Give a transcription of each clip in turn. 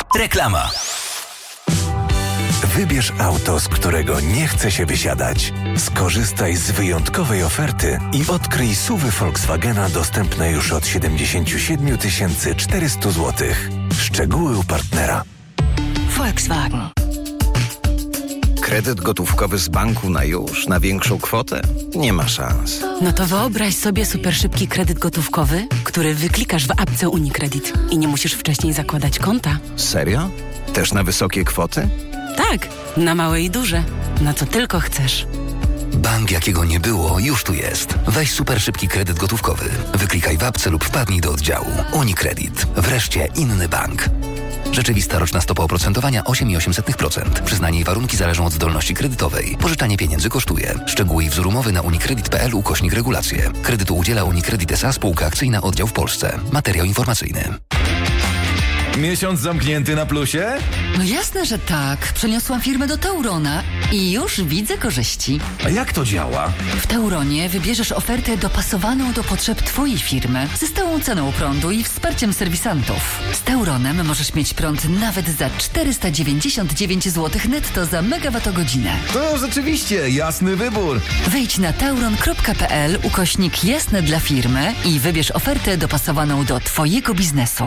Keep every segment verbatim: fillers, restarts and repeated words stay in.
Reklama. Wybierz auto, z którego nie chce się wysiadać. Skorzystaj z wyjątkowej oferty i odkryj S U V-y Volkswagena dostępne już od siedemdziesiąt siedem tysięcy czterysta złotych. Szczegóły u partnera. Volkswagen. Kredyt gotówkowy z banku na już, na większą kwotę? Nie ma szans. No to wyobraź sobie super szybki kredyt gotówkowy, który wyklikasz w apce UniCredit i nie musisz wcześniej zakładać konta. Serio? Też na wysokie kwoty? Tak, na małe i duże. Na co tylko chcesz. Bank, jakiego nie było, już tu jest. Weź super szybki kredyt gotówkowy. Wyklikaj w apce lub wpadnij do oddziału. UniCredit. Wreszcie inny bank. Rzeczywista roczna stopa oprocentowania osiem przecinek osiem procent. Przyznanie i warunki zależą od zdolności kredytowej. Pożyczanie pieniędzy kosztuje. Szczegóły i wzór umowy na unicredit kropka p l ukośnik regulacje. Kredytu udziela UniCredit S A, spółka akcyjna, oddział w Polsce. Materiał informacyjny. Miesiąc zamknięty na plusie? No jasne, że tak. Przeniosłam firmę do Taurona i już widzę korzyści. A jak to działa? W Tauronie wybierzesz ofertę dopasowaną do potrzeb Twojej firmy, ze stałą ceną prądu i wsparciem serwisantów. Z Tauronem możesz mieć prąd nawet za czterysta dziewięćdziesiąt dziewięć złotych netto za megawattogodzinę. To rzeczywiście jasny wybór. Wejdź na tauron kropka p l ukośnik jasne dla firmy i wybierz ofertę dopasowaną do Twojego biznesu.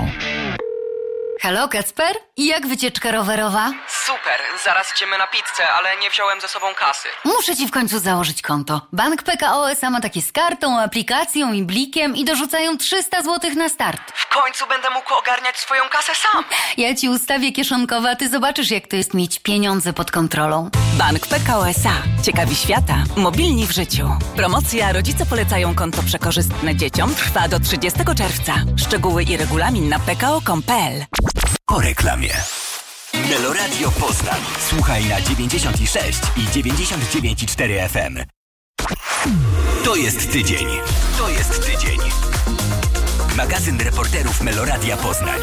Halo, Kacper? Jak wycieczka rowerowa? Super, zaraz idziemy na pizzę, ale nie wziąłem ze sobą kasy. Muszę ci w końcu założyć konto. Bank P K O S A ma takie z kartą, aplikacją i blikiem i dorzucają trzysta złotych na start. W końcu będę mógł ogarniać swoją kasę sam. Ja ci ustawię kieszonkowe, a ty zobaczysz, jak to jest mieć pieniądze pod kontrolą. Bank P K O S A. Ciekawi świata. Mobilni w życiu. Promocja Rodzice polecają konto przekorzystne dzieciom trwa do trzydziestego czerwca. Szczegóły i regulamin na p k o kropka com kropka p l. Po reklamie. Meloradio Poznań. Słuchaj na dziewięćdziesiąt sześć i dziewięćdziesiąt dziewięć i cztery F M. To jest tydzień. To jest tydzień. Magazyn reporterów Meloradia Poznań.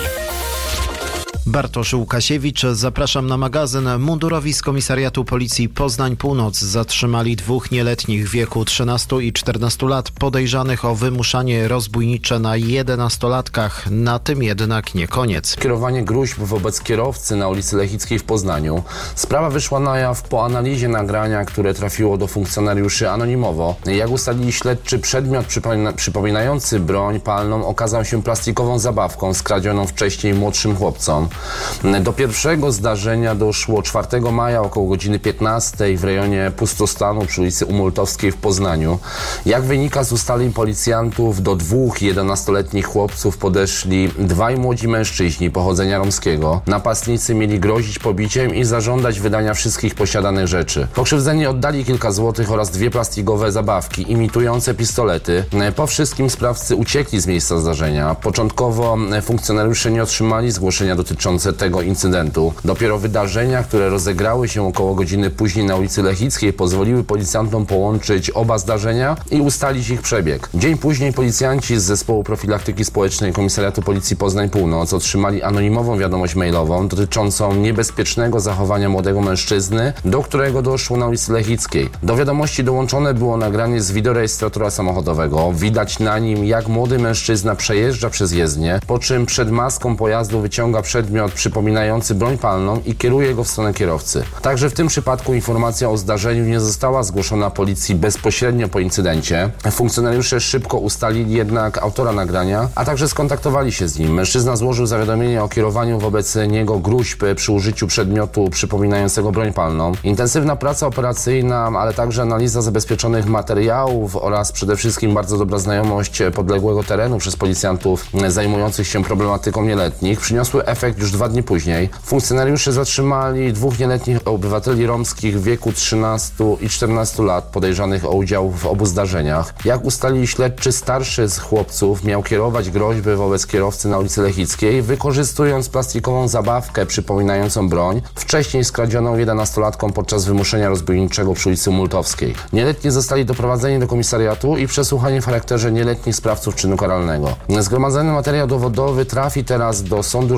Bartosz Łukasiewicz, zapraszam na magazyn. Mundurowi z Komisariatu Policji Poznań Północ zatrzymali dwóch nieletnich w wieku trzynastu i czternastu lat podejrzanych o wymuszanie rozbójnicze na jedenastolatkach. Na tym jednak nie koniec. Kierowanie gróźb wobec kierowcy na ulicy Lechickiej w Poznaniu. Sprawa wyszła na jaw po analizie nagrania, które trafiło do funkcjonariuszy anonimowo. Jak ustalili śledczy, przedmiot przypomina- przypominający broń palną okazał się plastikową zabawką skradzioną wcześniej młodszym chłopcom. Do pierwszego zdarzenia doszło czwartego maja około godziny piętnastej w rejonie Pustostanu przy ulicy Umultowskiej w Poznaniu. Jak wynika z ustaleń policjantów, do dwóch jedenastoletnich chłopców podeszli dwaj młodzi mężczyźni pochodzenia romskiego. Napastnicy mieli grozić pobiciem i zażądać wydania wszystkich posiadanych rzeczy. Pokrzywdzeni oddali kilka złotych oraz dwie plastikowe zabawki imitujące pistolety. Po wszystkim sprawcy uciekli z miejsca zdarzenia. Początkowo funkcjonariusze nie otrzymali zgłoszenia dotyczącego tego incydentu. Dopiero wydarzenia, które rozegrały się około godziny później na ulicy Lechickiej, pozwoliły policjantom połączyć oba zdarzenia i ustalić ich przebieg. Dzień później policjanci z Zespołu Profilaktyki Społecznej Komisariatu Policji Poznań Północ otrzymali anonimową wiadomość mailową dotyczącą niebezpiecznego zachowania młodego mężczyzny, do którego doszło na ulicy Lechickiej. Do wiadomości dołączone było nagranie z wideorejestratora samochodowego. Widać na nim, jak młody mężczyzna przejeżdża przez jezdnię, po czym przed maską pojazdu wyciąga przedmiot przypominający broń palną i kieruje go w stronę kierowcy. Także w tym przypadku informacja o zdarzeniu nie została zgłoszona policji bezpośrednio po incydencie. Funkcjonariusze szybko ustalili jednak autora nagrania, a także skontaktowali się z nim. Mężczyzna złożył zawiadomienie o kierowaniu wobec niego gróźb przy użyciu przedmiotu przypominającego broń palną. Intensywna praca operacyjna, ale także analiza zabezpieczonych materiałów oraz przede wszystkim bardzo dobra znajomość podległego terenu przez policjantów zajmujących się problematyką nieletnich przyniosły efekt już dwa dni później. Funkcjonariusze zatrzymali dwóch nieletnich obywateli romskich w wieku trzynastu i czternastu lat podejrzanych o udział w obu zdarzeniach. Jak ustalili śledczy, starszy z chłopców miał kierować groźby wobec kierowcy na ulicy Lechickiej, wykorzystując plastikową zabawkę przypominającą broń, wcześniej skradzioną jedenastolatkom podczas wymuszenia rozbójniczego przy ulicy Multowskiej. Nieletni zostali doprowadzeni do komisariatu i przesłuchani w charakterze nieletnich sprawców czynu karalnego. Zgromadzony materiał dowodowy trafi teraz do sądu rodzinnego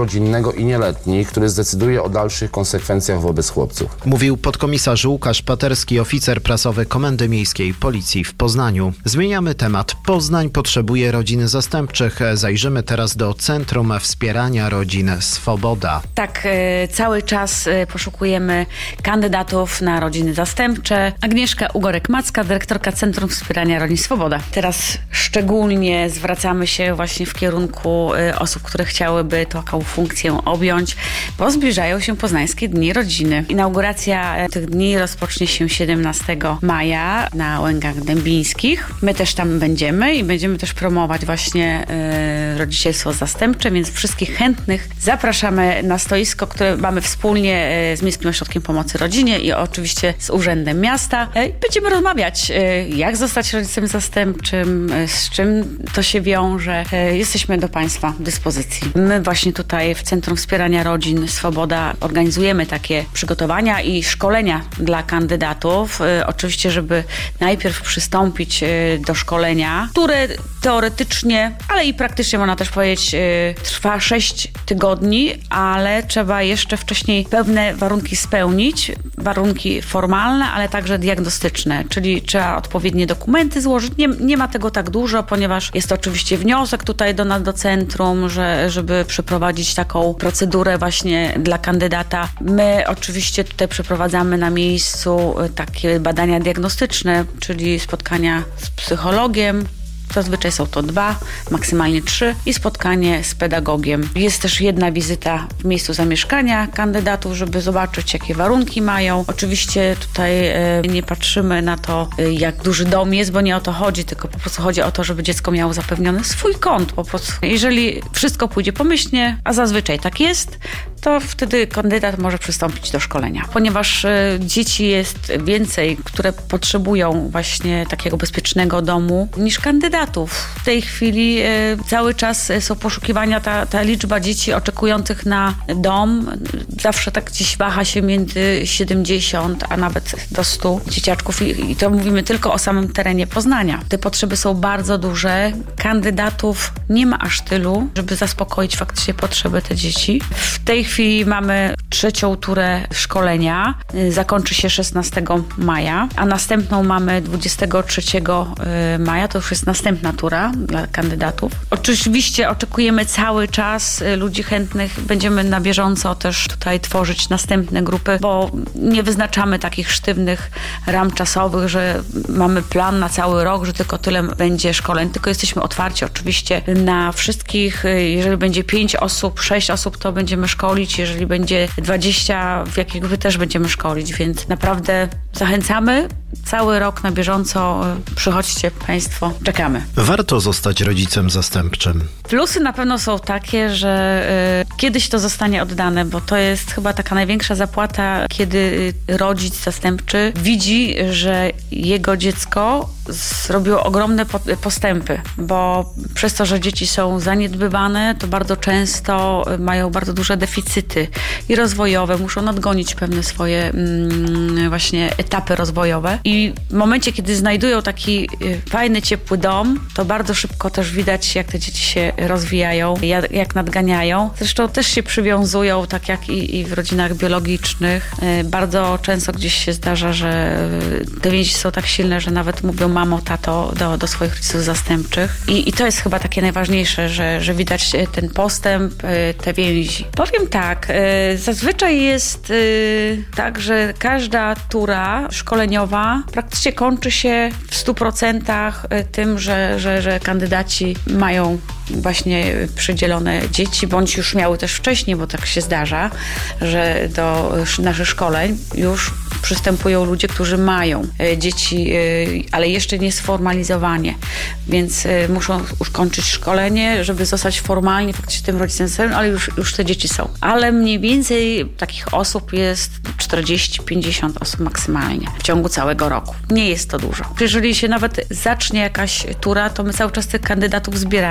dziecko i nieletnich, który zdecyduje o dalszych konsekwencjach wobec chłopców. Mówił podkomisarz Łukasz Paterski, oficer prasowy Komendy Miejskiej Policji w Poznaniu. Zmieniamy temat. Poznań potrzebuje rodzin zastępczych. Zajrzymy teraz do Centrum Wspierania Rodzin Swoboda. Tak, cały czas poszukujemy kandydatów na rodziny zastępcze. Agnieszka Ugorek-Macka, dyrektorka Centrum Wspierania Rodzin Swoboda. Teraz szczególnie zwracamy się właśnie w kierunku osób, które chciałyby taką funkcję objąć, bo zbliżają się Poznańskie Dni Rodziny. Inauguracja tych dni rozpocznie się siedemnastego maja na Łęgach Dębińskich. My też tam będziemy i będziemy też promować właśnie y, rodzicielstwo zastępcze, więc wszystkich chętnych zapraszamy na stoisko, które mamy wspólnie y, z Miejskim Ośrodkiem Pomocy Rodzinie i oczywiście z Urzędem Miasta. Y, będziemy rozmawiać, y, jak zostać rodzicem zastępczym, y, z czym to się wiąże. Y, jesteśmy do Państwa dyspozycji. My właśnie tutaj w Centrum Wspierania Rodzin Swoboda organizujemy takie przygotowania i szkolenia dla kandydatów. Y, oczywiście, żeby najpierw przystąpić y, do szkolenia, które teoretycznie, ale i praktycznie można też powiedzieć, y, trwa sześć tygodni, ale trzeba jeszcze wcześniej pewne warunki spełnić, warunki formalne, ale także diagnostyczne, czyli trzeba odpowiednie dokumenty złożyć. Nie, nie ma tego tak dużo, ponieważ jest to oczywiście wniosek tutaj do nas do centrum, że, żeby przeprowadzić taką procedurę właśnie dla kandydata. My oczywiście tutaj przeprowadzamy na miejscu takie badania diagnostyczne, czyli spotkania z psychologiem. Zazwyczaj są to dwa, maksymalnie trzy i spotkanie z pedagogiem. Jest też jedna wizyta w miejscu zamieszkania kandydatów, żeby zobaczyć, jakie warunki mają. Oczywiście tutaj e, nie patrzymy na to, e, jak duży dom jest, bo nie o to chodzi, tylko po prostu chodzi o to, żeby dziecko miało zapewniony swój kąt. Po prostu. Jeżeli wszystko pójdzie pomyślnie, a zazwyczaj tak jest, to wtedy kandydat może przystąpić do szkolenia. Ponieważ e, dzieci jest więcej, które potrzebują właśnie takiego bezpiecznego domu niż kandydatów. W tej chwili e, cały czas są poszukiwania, ta, ta liczba dzieci oczekujących na dom zawsze tak gdzieś waha się między siedemdziesiąt, a nawet do stu dzieciaczków i, i to mówimy tylko o samym terenie Poznania. Te potrzeby są bardzo duże. Kandydatów nie ma aż tylu, żeby zaspokoić faktycznie potrzeby te dzieci. W tej chwili mamy trzecią turę szkolenia. Zakończy się szesnastego maja, a następną mamy dwudziestego trzeciego maja. To już jest następna tura dla kandydatów. Oczywiście oczekujemy cały czas ludzi chętnych. Będziemy na bieżąco też tutaj tworzyć następne grupy, bo nie wyznaczamy takich sztywnych ram czasowych, że mamy plan na cały rok, że tylko tyle będzie szkoleń, tylko jesteśmy otwarci oczywiście na wszystkich. Jeżeli będzie pięć osób, sześć osób, to będziemy szkolić. Jeżeli będzie dwadzieścia, w jakich wy też będziemy szkolić, więc naprawdę zachęcamy. Cały rok na bieżąco przychodźcie Państwo, czekamy. Warto zostać rodzicem zastępczym. Plusy na pewno są takie, że y, kiedyś to zostanie oddane, bo to jest chyba taka największa zapłata, kiedy y, rodzic zastępczy widzi, że jego dziecko zrobiło ogromne po, postępy, bo przez to, że dzieci są zaniedbywane, to bardzo często mają bardzo duże deficyty i rozwojowe, muszą nadgonić pewne swoje mm, właśnie etapy rozwojowe i w momencie, kiedy znajdują taki y, fajny, ciepły dom, to bardzo szybko też widać, jak te dzieci się rozwijają, jak, jak nadganiają. Zresztą też się przywiązują, tak jak i, i w rodzinach biologicznych. Y, bardzo często gdzieś się zdarza, że y, te więzi są tak silne, że nawet mówią mamo, tato do, do swoich rodziców zastępczych. I, I to jest chyba takie najważniejsze, że, że widać ten postęp, y, te więzi. Powiem tak, y, zazwyczaj jest y, tak, że każda tura szkoleniowa praktycznie kończy się w stu procentach tym, że, że, że kandydaci mają właśnie przydzielone dzieci, bądź już miały też wcześniej, bo tak się zdarza, że do naszych szkoleń już przystępują ludzie, którzy mają dzieci, ale jeszcze nie sformalizowanie, więc muszą już kończyć szkolenie, żeby zostać formalnie faktycznie tym rodzicem, ale już, już te dzieci są. Ale mniej więcej takich osób jest czterdzieści pięćdziesiąt osób maksymalnie w ciągu całego roku. Nie jest to dużo. Jeżeli się nawet zacznie jakaś tura, to my cały czas tych kandydatów zbieramy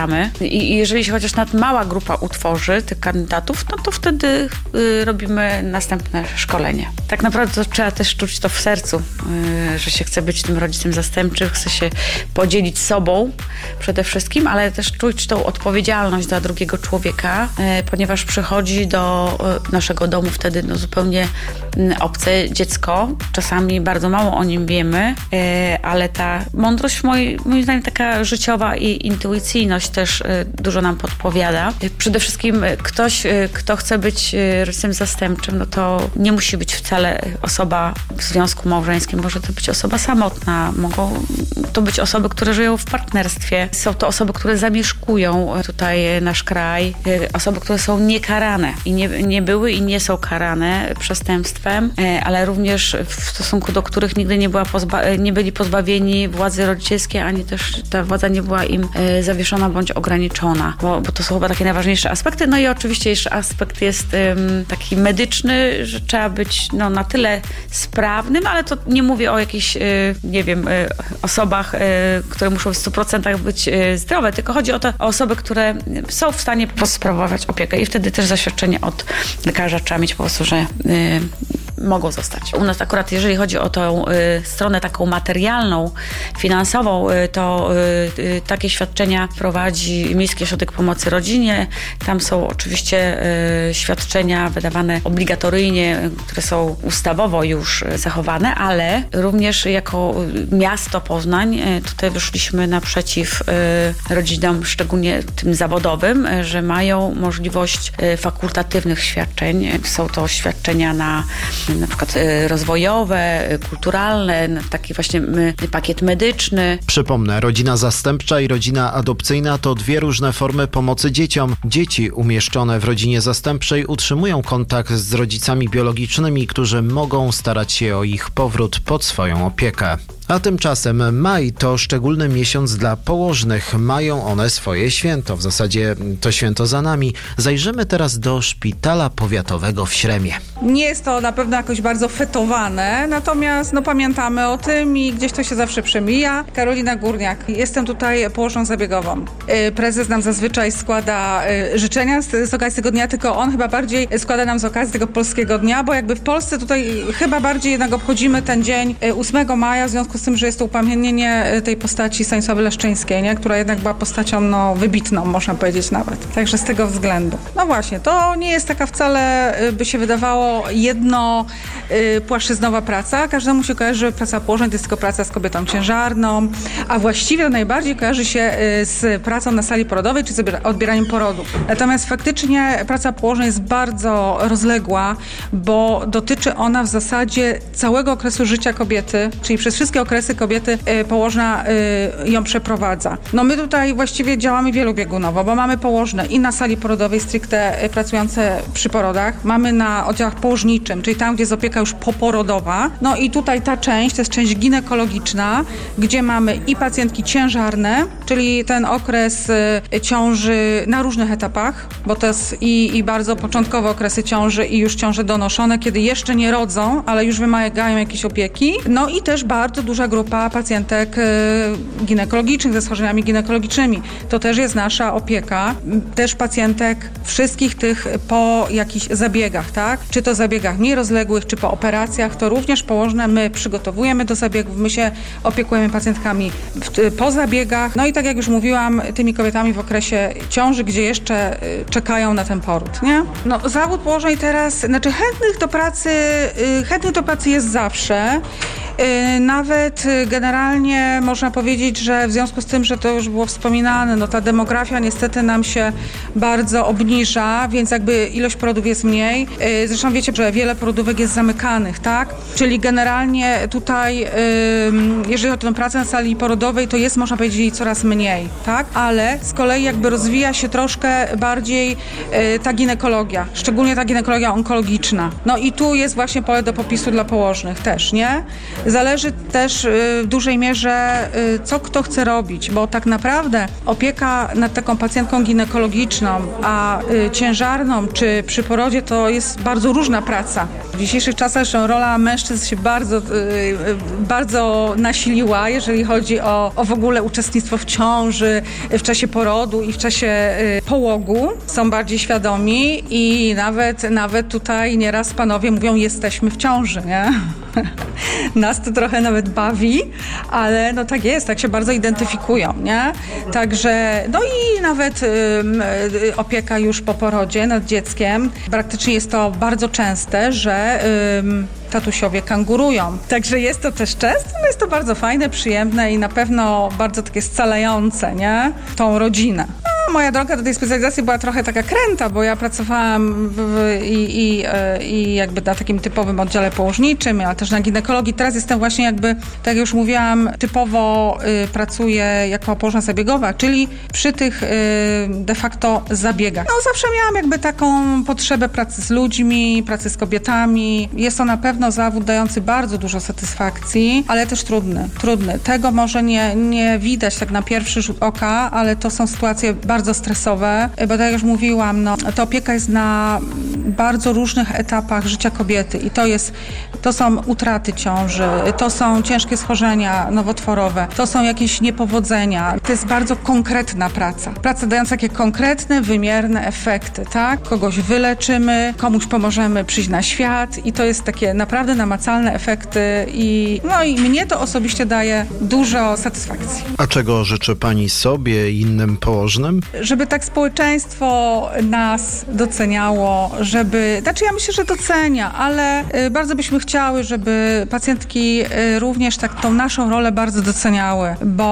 I jeżeli się chociaż nawet mała grupa utworzy tych kandydatów, no to wtedy y, robimy następne szkolenie. Tak naprawdę to trzeba też czuć to w sercu, y, że się chce być tym rodzicem zastępczym, chce się podzielić sobą przede wszystkim, ale też czuć tą odpowiedzialność dla drugiego człowieka, y, ponieważ przychodzi do y, naszego domu wtedy no, zupełnie y, obce dziecko. Czasami bardzo mało o nim wiemy, y, ale ta mądrość moim, moim zdaniem taka życiowa i intuicyjność też y, dużo nam podpowiada. Y, przede wszystkim y, ktoś, y, kto chce być y, rodzicem zastępczym, no to nie musi być wcale osoba w związku małżeńskim, może to być osoba samotna, mogą to być osoby, które żyją w partnerstwie, są to osoby, które zamieszkują tutaj nasz kraj, y, osoby, które są niekarane i nie, nie były i nie są karane przestępstwem, y, ale również w stosunku do których nigdy nie, była pozba- nie byli pozbawieni władzy rodzicielskiej, ani też ta władza nie była im y, zawieszona bądź ograniczona, bo, bo to są chyba takie najważniejsze aspekty. No i oczywiście jeszcze aspekt jest ym, taki medyczny, że trzeba być no, na tyle sprawnym, ale to nie mówię o jakichś, y, nie wiem, y, osobach, y, które muszą w stu procentach być y, zdrowe, tylko chodzi o to, o osoby, które są w stanie sprawować opiekę i wtedy też zaświadczenie od lekarza trzeba mieć po prostu, że y, mogą zostać. U nas akurat, jeżeli chodzi o tą y, stronę taką materialną, finansową, y, to y, y, takie świadczenia prowadzi Miejski Ośrodek Pomocy Rodzinie. Tam są oczywiście y, świadczenia wydawane obligatoryjnie, które są ustawowo już y, zachowane, ale również jako miasto Poznań y, tutaj wyszliśmy naprzeciw y, rodzinom, szczególnie tym zawodowym, y, że mają możliwość y, fakultatywnych świadczeń. Są to świadczenia na na przykład rozwojowe, kulturalne, taki właśnie pakiet medyczny. Przypomnę, rodzina zastępcza i rodzina adopcyjna to dwie różne formy pomocy dzieciom. Dzieci umieszczone w rodzinie zastępczej utrzymują kontakt z rodzicami biologicznymi, którzy mogą starać się o ich powrót pod swoją opiekę. A tymczasem maj to szczególny miesiąc dla położnych. Mają one swoje święto. W zasadzie to święto za nami. Zajrzymy teraz do szpitala powiatowego w Śremie. Nie jest to na pewno jakoś bardzo fetowane, natomiast no, pamiętamy o tym i gdzieś to się zawsze przemija. Karolina Górniak. Jestem tutaj położną zabiegową. Prezes nam zazwyczaj składa życzenia z, z okazji tego dnia, tylko on chyba bardziej składa nam z okazji tego polskiego dnia, bo jakby w Polsce tutaj chyba bardziej jednak obchodzimy ten dzień ósmego maja, w związku z tym, że jest to upamiętnienie tej postaci Stanisławy Leszczyńskiej, nie? Która jednak była postacią no, wybitną, można powiedzieć nawet. Także z tego względu. No właśnie, to nie jest taka wcale, by się wydawało, jedno y, płaszczyznowa praca. Każdemu się kojarzy, że praca położna to jest tylko praca z kobietą ciężarną, a właściwie najbardziej kojarzy się y, z pracą na sali porodowej, czy z odbieraniem porodu. Natomiast faktycznie praca położna jest bardzo rozległa, bo dotyczy ona w zasadzie całego okresu życia kobiety, czyli przez wszystkie okresy kobiety y, położna y, ją przeprowadza. No my tutaj właściwie działamy wielobiegunowo, bo mamy położne i na sali porodowej stricte y, pracujące przy porodach, mamy na oddziałach położniczym, czyli tam, gdzie jest opieka już poporodowa. No i tutaj ta część, to jest część ginekologiczna, gdzie mamy i pacjentki ciężarne, czyli ten okres y, ciąży na różnych etapach, bo to jest i, i bardzo początkowe okresy ciąży i już ciąże donoszone, kiedy jeszcze nie rodzą, ale już wymagają jakiejś opieki. No i też bardzo duża grupa pacjentek y, ginekologicznych ze schorzeniami ginekologicznymi. To też jest nasza opieka. Też pacjentek wszystkich tych po jakichś zabiegach, tak? Czy to zabiegach nierozległych, czy po operacjach, to również położne my przygotowujemy do zabiegów, my się opiekujemy pacjentkami w, po zabiegach. No i tak jak już mówiłam, tymi kobietami w okresie ciąży, gdzie jeszcze y, czekają na ten poród, nie? No zawód położnej teraz, znaczy chętnych do pracy, y, chętnych do pracy jest zawsze. Nawet generalnie można powiedzieć, że w związku z tym, że to już było wspominane, no ta demografia niestety nam się bardzo obniża, więc jakby ilość porodów jest mniej. Zresztą wiecie, że wiele porodówek jest zamykanych, tak? Czyli generalnie tutaj, jeżeli chodzi o tę pracę na sali porodowej, to jest, można powiedzieć, jej coraz mniej, tak? Ale z kolei jakby rozwija się troszkę bardziej ta ginekologia, szczególnie ta ginekologia onkologiczna. No i tu jest właśnie pole do popisu dla położnych też, nie? Zależy też w dużej mierze, co kto chce robić, bo tak naprawdę opieka nad taką pacjentką ginekologiczną, a ciężarną czy przy porodzie to jest bardzo różna praca. W dzisiejszych czasach rola mężczyzn się bardzo, bardzo nasiliła, jeżeli chodzi o, o w ogóle uczestnictwo w ciąży, w czasie porodu i w czasie połogu. Są bardziej świadomi i nawet, nawet tutaj nieraz panowie mówią, jesteśmy w ciąży, nie? Nas to trochę nawet bawi, ale no tak jest, tak się bardzo identyfikują, nie? Także, no i nawet um, opieka już po porodzie nad dzieckiem. Praktycznie jest to bardzo częste, że um, tatusiowie kangurują. Także jest to też często, no jest to bardzo fajne, przyjemne i na pewno bardzo takie scalające, nie? Tą rodzinę. No, moja droga do tej specjalizacji była trochę taka kręta, bo ja pracowałam w, i, i, i jakby na takim typowym oddziale położniczym, ale też na ginekologii. Teraz jestem właśnie jakby, tak jak już mówiłam, typowo y, pracuję jako położna zabiegowa, czyli przy tych y, de facto zabiegach. No zawsze miałam jakby taką potrzebę pracy z ludźmi, pracy z kobietami. Jest to na pewno zawód dający bardzo dużo satysfakcji, ale też trudny. Trudny. Tego może nie, nie widać tak na pierwszy rzut oka, ale to są sytuacje bardzo stresowe, bo tak jak już mówiłam, no, ta opieka jest na bardzo różnych etapach życia kobiety i to jest, to są utraty ciąży, to są ciężkie schorzenia nowotworowe, to są jakieś niepowodzenia. To jest bardzo konkretna praca. Praca dająca takie konkretne, wymierne efekty, tak? Kogoś wyleczymy, komuś pomożemy przyjść na świat i to jest takie naprawdę namacalne efekty i no i mnie to osobiście daje dużo satysfakcji. A czego życzy pani sobie i innym położnym? Żeby tak społeczeństwo nas doceniało, żeby, znaczy ja myślę, że docenia, ale bardzo byśmy chciały, żeby pacjentki również tak tą naszą rolę bardzo doceniały, bo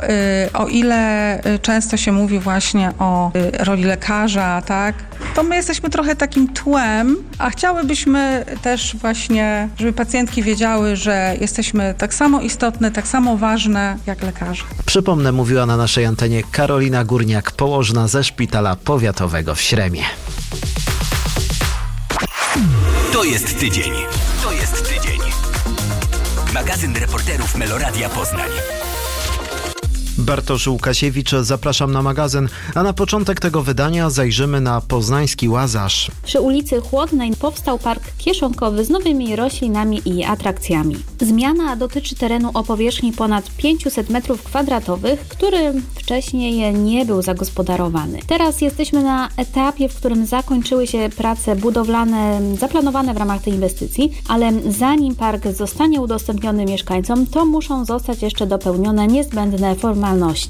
o ile często się mówi właśnie o roli lekarza, tak, to my jesteśmy trochę takim tłem, a chciałybyśmy też właśnie, żeby pacjentki wiedziały, że jesteśmy tak samo istotne, tak samo ważne jak lekarze. Przypomnę, mówiła na naszej antenie Karolina Górniak, położna ze Szpitala Powiatowego w Śremie. To jest tydzień. To jest tydzień. Magazyn reporterów Meloradia Poznań. Bartosz Łukasiewicz, zapraszam na magazyn, a na początek tego wydania zajrzymy na poznański Łazarz. Przy ulicy Chłodnej powstał park kieszonkowy z nowymi roślinami i atrakcjami. Zmiana dotyczy terenu o powierzchni ponad pięćset metrów kwadratowych, który wcześniej nie był zagospodarowany. Teraz jesteśmy na etapie, w którym zakończyły się prace budowlane zaplanowane w ramach tej inwestycji, ale zanim park zostanie udostępniony mieszkańcom, to muszą zostać jeszcze dopełnione niezbędne formalności.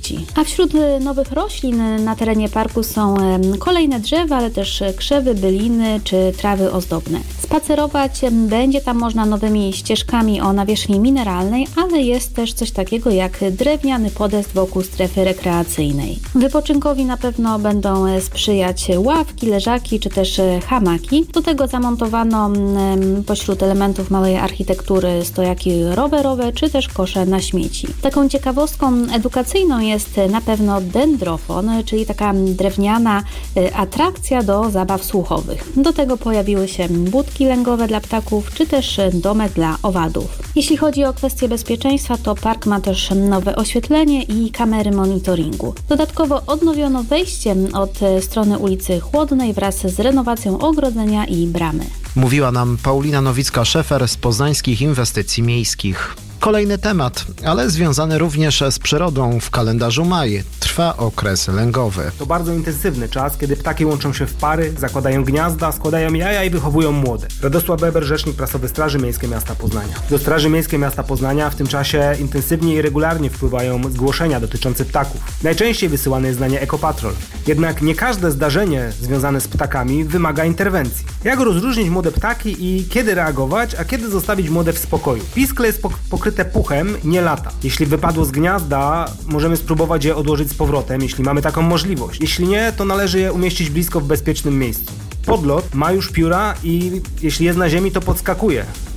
A wśród nowych roślin na terenie parku są kolejne drzewa, ale też krzewy, byliny czy trawy ozdobne. Spacerować będzie tam można nowymi ścieżkami o nawierzchni mineralnej, ale jest też coś takiego jak drewniany podest wokół strefy rekreacyjnej. Wypoczynkowi na pewno będą sprzyjać ławki, leżaki czy też hamaki. Do tego zamontowano pośród elementów małej architektury stojaki rowerowe czy też kosze na śmieci. Taką ciekawostką edukacyjną jest na pewno dendrofon, czyli taka drewniana atrakcja do zabaw słuchowych. Do tego pojawiły się budki lęgowe dla ptaków, czy też domek dla owadów. Jeśli chodzi o kwestie bezpieczeństwa, to park ma też nowe oświetlenie i kamery monitoringu. Dodatkowo odnowiono wejście od strony ulicy Chłodnej wraz z renowacją ogrodzenia i bramy. Mówiła nam Paulina Nowicka-Szefer z Poznańskich Inwestycji Miejskich. Kolejny temat, ale związany również z przyrodą. W kalendarzu maj trwa okres lęgowy. To bardzo intensywny czas, kiedy ptaki łączą się w pary, zakładają gniazda, składają jaja i wychowują młode. Radosław Weber, rzecznik prasowy Straży Miejskiej Miasta Poznania. Do Straży Miejskiej Miasta Poznania w tym czasie intensywnie i regularnie wpływają zgłoszenia dotyczące ptaków. Najczęściej wysyłane jest na nie ekopatrol. Jednak nie każde zdarzenie związane z ptakami wymaga interwencji. Jak rozróżnić młode ptaki i kiedy reagować, a kiedy zostawić młode w spokoju? Piskle jest pokryte puchem, nie lata. Jeśli wypadło z gniazda, możemy spróbować je odłożyć z powrotem, jeśli mamy taką możliwość. Jeśli nie, to należy je umieścić blisko w bezpiecznym miejscu. Podlot ma już pióra i jeśli jest na ziemi, to podskakuje.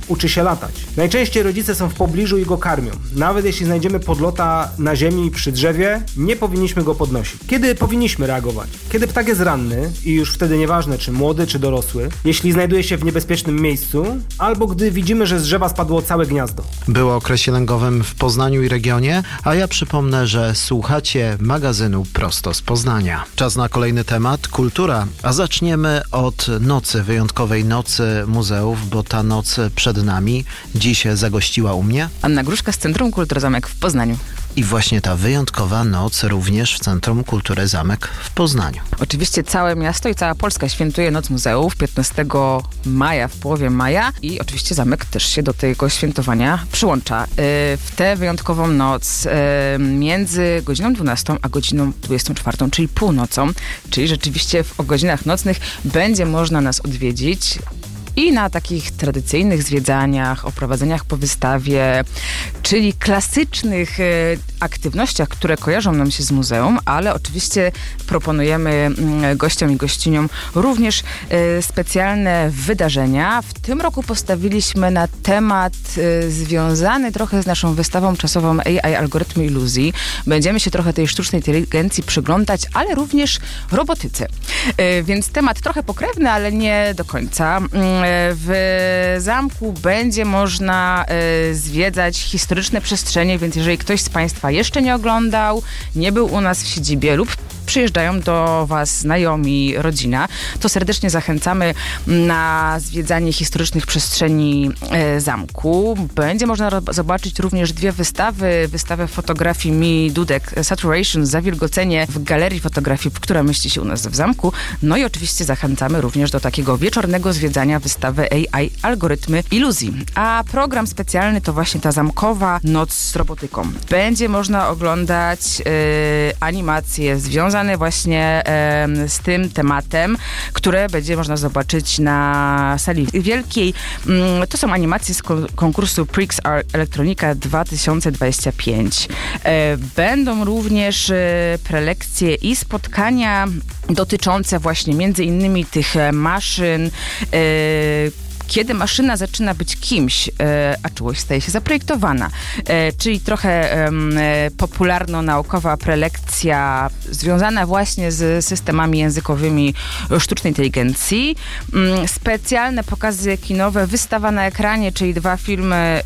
uczy się latać. Najczęściej rodzice są w pobliżu i go karmią. Nawet jeśli znajdziemy podlota na ziemi przy drzewie, nie powinniśmy go podnosić. Kiedy powinniśmy reagować? Kiedy ptak jest ranny i już wtedy nieważne czy młody, czy dorosły, jeśli znajduje się w niebezpiecznym miejscu, albo gdy widzimy, że z drzewa spadło całe gniazdo. Było o okresie lęgowym w Poznaniu i regionie, a ja przypomnę, że słuchacie magazynu Prosto z Poznania. Czas na kolejny temat, kultura, a zaczniemy od nocy, wyjątkowej nocy muzeów, bo ta noc przed nami dziś zagościła u mnie. Anna Gruszka z Centrum Kultury Zamek w Poznaniu. I właśnie ta wyjątkowa noc również w Centrum Kultury Zamek w Poznaniu. Oczywiście całe miasto i cała Polska świętuje Noc Muzeów piętnastego maja, w połowie maja i oczywiście zamek też się do tego świętowania przyłącza. W tę wyjątkową noc między godziną dwunastą a godziną dwudziestą czwartą, czyli północą, czyli rzeczywiście w, o godzinach nocnych będzie można nas odwiedzić. I na takich tradycyjnych zwiedzaniach, oprowadzeniach po wystawie, czyli klasycznych e, aktywnościach, które kojarzą nam się z muzeum, ale oczywiście proponujemy m, gościom i gościniom również e, specjalne wydarzenia. W tym roku postawiliśmy na temat e, związany trochę z naszą wystawą czasową A I, Algorytmy Iluzji. Będziemy się trochę tej sztucznej inteligencji przyglądać, ale również robotyce. E, więc temat trochę pokrewny, ale nie do końca. W zamku będzie można y, zwiedzać historyczne przestrzenie, więc jeżeli ktoś z Państwa jeszcze nie oglądał, nie był u nas w siedzibie lub przyjeżdżają do Was znajomi, rodzina, to serdecznie zachęcamy na zwiedzanie historycznych przestrzeni e, zamku. Będzie można ro- zobaczyć również dwie wystawy. Wystawę fotografii Mi Dudek Saturation, zawilgocenie w galerii fotografii, która mieści się u nas w zamku. No i oczywiście zachęcamy również do takiego wieczornego zwiedzania wystawy A I Algorytmy Iluzji. A program specjalny to właśnie ta zamkowa noc z robotyką. Będzie można oglądać e, animacje związane właśnie e, z tym tematem, które będzie można zobaczyć na sali wielkiej. Mm, to są animacje z ko- konkursu Prix Electronica dwa tysiące dwudziesty piąty. E, będą również e, prelekcje i spotkania dotyczące właśnie między innymi tych maszyn, e, kiedy maszyna zaczyna być kimś, e, a czułość staje się zaprojektowana. E, czyli trochę e, popularno-naukowa prelekcja związana właśnie z systemami językowymi sztucznej inteligencji. Mm, specjalne pokazy kinowe, wystawa na ekranie, czyli dwa filmy e,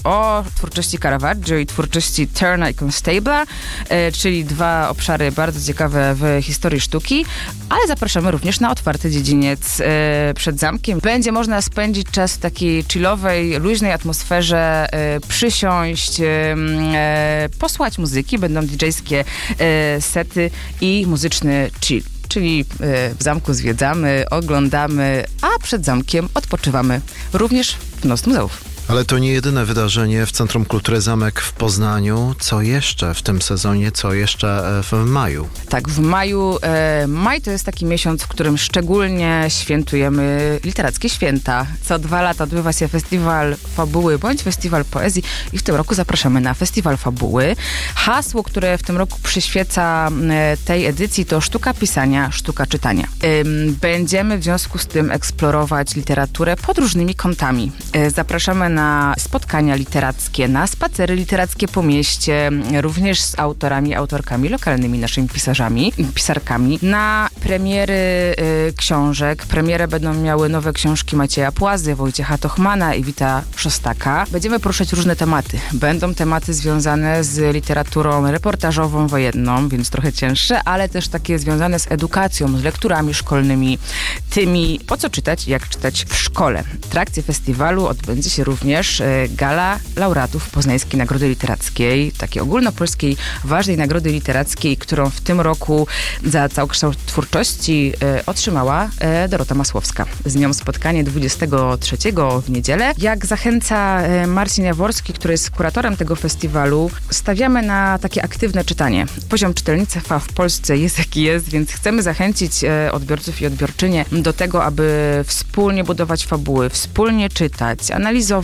o twórczości Caravaggio i twórczości Turna i Constabla, e, czyli dwa obszary bardzo ciekawe w historii sztuki, ale zapraszamy również na otwarty dziedziniec e, przed zamkiem. Będzie można spędzić czas w takiej chillowej, luźnej atmosferze, e, przysiąść, e, e, posłuchać muzyki, będą didżejskie e, sety i muzyczny chill. Czyli e, w zamku zwiedzamy, oglądamy, a przed zamkiem odpoczywamy. Również w Noc Muzeów. Ale to nie jedyne wydarzenie w Centrum Kultury Zamek w Poznaniu. Co jeszcze w tym sezonie, co jeszcze w maju? Tak, w maju. E, maj to jest taki miesiąc, w którym szczególnie świętujemy literackie święta. Co dwa lata odbywa się festiwal fabuły bądź festiwal poezji i w tym roku zapraszamy na festiwal fabuły. Hasło, które w tym roku przyświeca e, tej edycji to sztuka pisania, sztuka czytania. E, będziemy w związku z tym eksplorować literaturę pod różnymi kątami. E, zapraszamy na spotkania literackie, na spacery literackie po mieście, również z autorami, autorkami lokalnymi, naszymi pisarzami, pisarkami, na premiery y, książek. Premierę będą miały nowe książki Macieja Płazy, Wojciecha Tochmana i Wita Szostaka. Będziemy poruszać różne tematy. Będą tematy związane z literaturą reportażową, wojenną, więc trochę cięższe, ale też takie związane z edukacją, z lekturami szkolnymi, tymi, po co czytać, jak czytać w szkole. W trakcie festiwalu odbędzie się również gala laureatów Poznańskiej Nagrody Literackiej, takiej ogólnopolskiej, ważnej nagrody literackiej, którą w tym roku za całokształt twórczości e, otrzymała e, Dorota Masłowska. Z nią spotkanie dwudziestego trzeciego w niedzielę. Jak zachęca e, Marcin Jaworski, który jest kuratorem tego festiwalu, stawiamy na takie aktywne czytanie. Poziom czytelnictwa w Polsce jest jaki jest, więc chcemy zachęcić e, odbiorców i odbiorczynie do tego, aby wspólnie budować fabuły, wspólnie czytać, analizować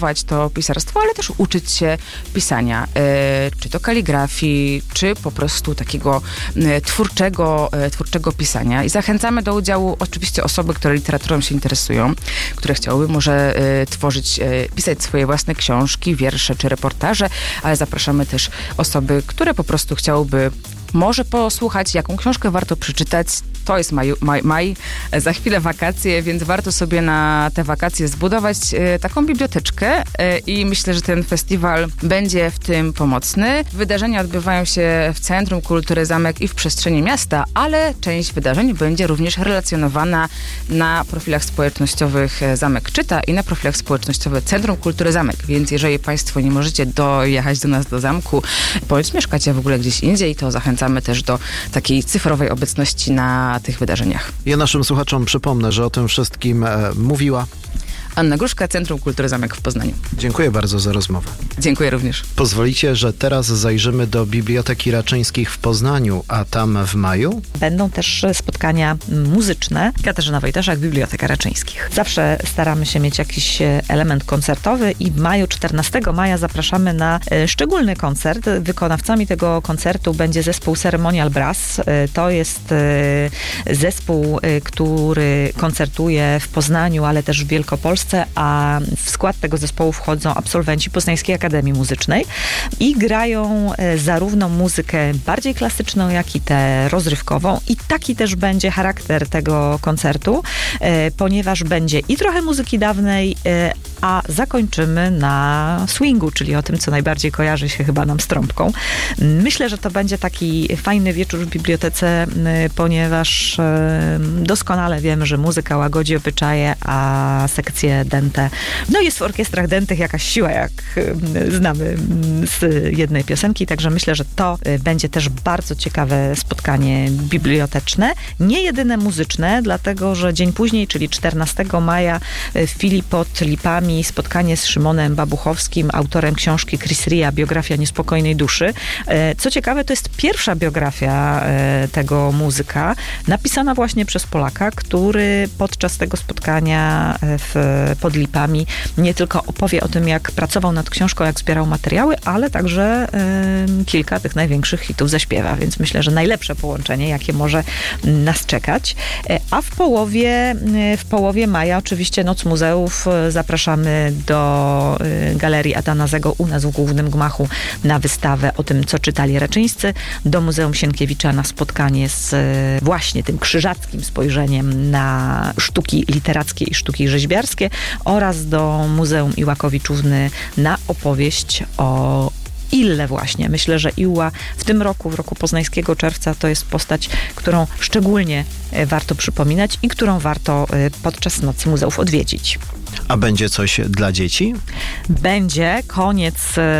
praktykować to pisarstwo, ale też uczyć się pisania, czy to kaligrafii, czy po prostu takiego twórczego, twórczego pisania. I zachęcamy do udziału oczywiście osoby, które literaturą się interesują, które chciałyby może tworzyć, pisać swoje własne książki, wiersze czy reportaże, ale zapraszamy też osoby, które po prostu chciałyby może posłuchać, jaką książkę warto przeczytać. To jest maj, maj, maj, za chwilę wakacje, więc warto sobie na te wakacje zbudować e, taką biblioteczkę e, i myślę, że ten festiwal będzie w tym pomocny. Wydarzenia odbywają się w Centrum Kultury Zamek i w przestrzeni miasta, ale część wydarzeń będzie również relacjonowana na profilach społecznościowych Zamek Czyta i na profilach społecznościowych Centrum Kultury Zamek, więc jeżeli Państwo nie możecie dojechać do nas do zamku, bądź mieszkacie w ogóle gdzieś indziej, to zachęcamy też do takiej cyfrowej obecności na tych wydarzeniach. Ja naszym słuchaczom przypomnę, że o tym wszystkim e, mówiła Anna Gruszka, Centrum Kultury Zamek w Poznaniu. Dziękuję bardzo za rozmowę. Dziękuję również. Pozwolicie, że teraz zajrzymy do Biblioteki Raczyńskich w Poznaniu, a tam w maju będą też spotkania muzyczne. Katarzyna Wojtaszak, Biblioteka Raczyńskich. Zawsze staramy się mieć jakiś element koncertowy i w maju, czternastego maja zapraszamy na szczególny koncert. Wykonawcami tego koncertu będzie zespół Ceremonial Brass. To jest zespół, który koncertuje w Poznaniu, ale też w Wielkopolsce, a w skład tego zespołu wchodzą absolwenci Poznańskiej Akademii Muzycznej i grają zarówno muzykę bardziej klasyczną, jak i tę rozrywkową. I taki też będzie charakter tego koncertu, ponieważ będzie i trochę muzyki dawnej, a zakończymy na swingu, czyli o tym, co najbardziej kojarzy się chyba nam z trąbką. Myślę, że to będzie taki fajny wieczór w bibliotece, ponieważ doskonale wiemy, że muzyka łagodzi obyczaje, a sekcje dęte, no jest w orkiestrach dętych jakaś siła, jak znamy z jednej piosenki, także myślę, że to będzie też bardzo ciekawe spotkanie biblioteczne. Nie jedyne muzyczne, dlatego, że dzień później, czyli czternastego maja w Filii pod Lipami spotkanie z Szymonem Babuchowskim, autorem książki Chris Ria, Biografia niespokojnej duszy. Co ciekawe, to jest pierwsza biografia tego muzyka, napisana właśnie przez Polaka, który podczas tego spotkania w, pod Lipami nie tylko opowie o tym, jak pracował nad książką, jak zbierał materiały, ale także y, kilka tych największych hitów zaśpiewa, więc myślę, że najlepsze połączenie, jakie może nas czekać. A w połowie, w połowie maja oczywiście Noc Muzeów. Zapraszamy do Galerii Atanazego u nas w Głównym Gmachu na wystawę o tym, co czytali Raczyńscy, do Muzeum Sienkiewicza na spotkanie z właśnie tym krzyżackim spojrzeniem na sztuki literackie i sztuki rzeźbiarskie oraz do Muzeum Iłakowiczówny na opowieść o Ille właśnie. Myślę, że Iła w tym roku, w roku poznańskiego czerwca, to jest postać, którą szczególnie warto przypominać i którą warto podczas Nocy Muzeów odwiedzić. A będzie coś dla dzieci? Będzie. Koniec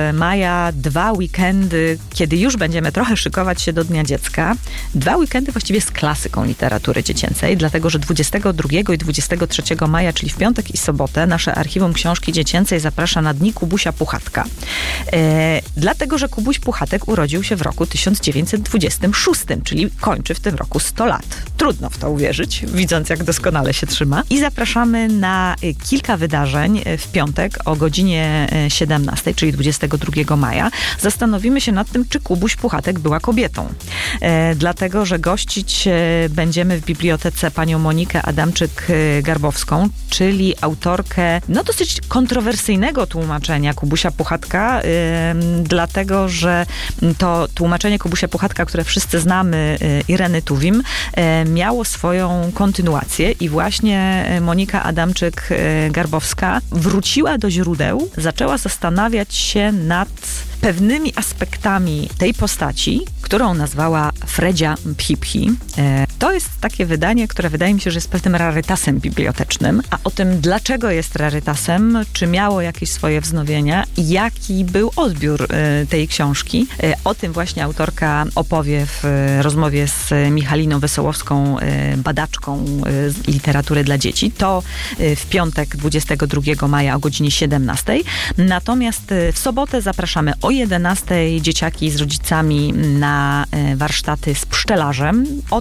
maja, dwa weekendy, kiedy już będziemy trochę szykować się do Dnia Dziecka. Dwa weekendy właściwie z klasyką literatury dziecięcej, dlatego, że dwudziestego drugiego i dwudziestego trzeciego maja, czyli w piątek i sobotę, nasze Archiwum Książki Dziecięcej zaprasza na Dni Kubusia Puchatka. E, dlatego, że Kubuś Puchatek urodził się w roku tysiąc dziewięćset dwudziestym szóstym, czyli kończy w tym roku sto lat. Trudno w to uwierzyć, widząc, jak doskonale się trzyma. I zapraszamy na kilka wydarzeń w piątek o godzinie siedemnastej, czyli dwudziestego drugiego maja. Zastanowimy się nad tym, czy Kubuś Puchatek była kobietą. E, dlatego, że gościć będziemy w bibliotece panią Monikę Adamczyk-Garbowską, czyli autorkę no dosyć kontrowersyjnego tłumaczenia Kubusia Puchatka, e, dlatego, że to tłumaczenie Kubusia Puchatka, które wszyscy znamy, e, Ireny Tuwim, e, miało swoją kontynuację i właśnie Monika Adamczyk-Garbowska wróciła do źródeł, zaczęła zastanawiać się nad pewnymi aspektami tej postaci, którą nazwała Fredzia Phi-Phi. To jest takie wydanie, które wydaje mi się, że jest pewnym rarytasem bibliotecznym. A o tym, dlaczego jest rarytasem, czy miało jakieś swoje wznowienia, jaki był odbiór tej książki, o tym właśnie autorka opowie w rozmowie z Michaliną Wesołowską, badaczką literatury dla dzieci. To w piątek dwudziestego drugiego maja o godzinie siedemnastej. Natomiast w sobotę zapraszamy o jedenastej dzieciaki z rodzicami na warsztaty z pszczelarzem. O trzynastej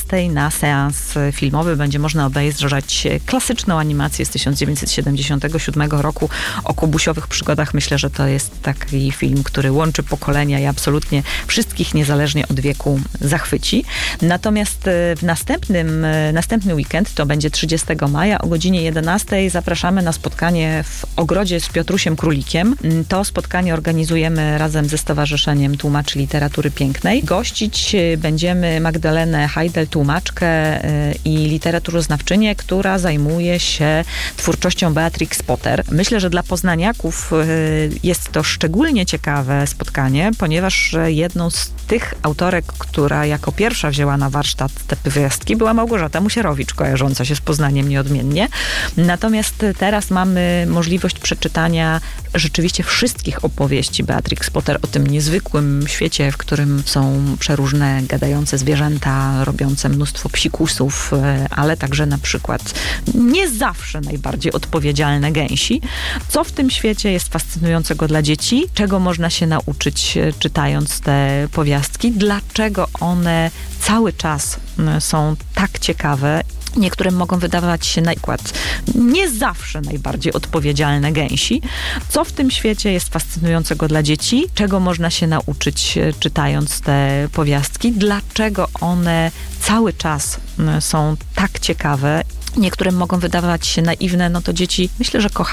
jedenastej na seans filmowy będzie można obejrzeć klasyczną animację z tysiąc dziewięćset siedemdziesiątego siódmego roku o kubusiowych przygodach. Myślę, że to jest taki film, który łączy pokolenia i absolutnie wszystkich, niezależnie od wieku, zachwyci. Natomiast w następnym, następny weekend, to będzie trzydziestego maja o godzinie jedenastej, zapraszamy na spotkanie w Ogrodzie z Piotrusiem Królikiem. To spotkanie organizujemy razem ze Stowarzyszeniem Tłumaczy Literatury Pięknej. Gościć będziemy Magdalenę Hajdel, tłumaczkę i literaturoznawczynię, która zajmuje się twórczością Beatrix Potter. Myślę, że dla poznaniaków jest to szczególnie ciekawe spotkanie, ponieważ jedną z tych autorek, która jako pierwsza wzięła na warsztat te powiastki, była Małgorzata Musierowicz, kojarząca się z Poznaniem nieodmiennie. Natomiast teraz mamy możliwość przeczytania rzeczywiście wszystkich opowieści Beatrix Potter o tym niezwykłym świecie, w którym są przeróżne gadające zwierzęta, robiące mnóstwo psikusów, ale także na przykład nie zawsze najbardziej odpowiedzialne gęsi. Co w tym świecie jest fascynującego dla dzieci? Czego można się nauczyć, czytając te powiastki? Dlaczego one cały czas są tak ciekawe? Niektórym mogą wydawać się na przykład nie zawsze najbardziej odpowiedzialne gęsi. Co w tym świecie jest fascynującego dla dzieci? Czego można się nauczyć, czytając te powiastki? Dlaczego one cały czas są tak ciekawe? Niektórym mogą wydawać się naiwne, no to dzieci myślę, że kochają